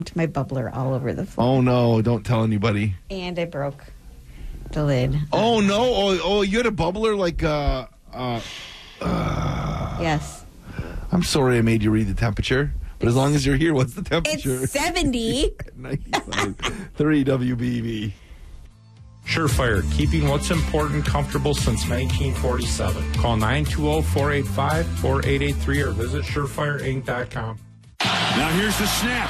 my bubbler all over the floor. Oh, no. Don't tell anybody. And I broke the lid. Oh, no. Oh, you had a bubbler like... Yes. I'm sorry I made you read the temperature. But as long as you're here, what's the temperature? It's 70. 95.3 WBB. Surefire, keeping what's important comfortable since 1947. Call 920-485-4883 or visit surefireinc.com. Now here's the snap.